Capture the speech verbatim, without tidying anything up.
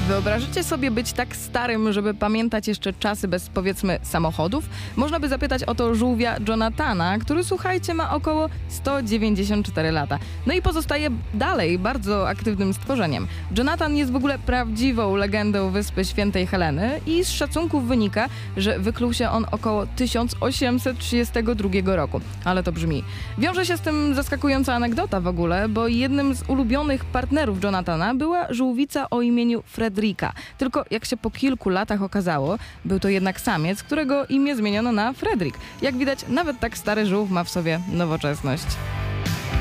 Wyobrażycie sobie być tak starym, żeby pamiętać jeszcze czasy bez, powiedzmy, samochodów? Można by zapytać o to żółwia Jonathana, który, słuchajcie, ma około sto dziewięćdziesiąt cztery lata. No i pozostaje dalej bardzo aktywnym stworzeniem. Jonathan jest w ogóle prawdziwą legendą Wyspy Świętej Heleny i z szacunków wynika, że wykluł się on około tysiąc osiemset trzydziestego drugiego roku. Ale to brzmi. Wiąże się z tym zaskakująca anegdota w ogóle, bo jednym z ulubionych partnerów Jonathana była żółwica o imieniu Fredrika. Tylko jak się po kilku latach okazało, był to jednak samiec, którego imię zmieniono na Fredrik. Jak widać, nawet tak stary żółw ma w sobie nowoczesność.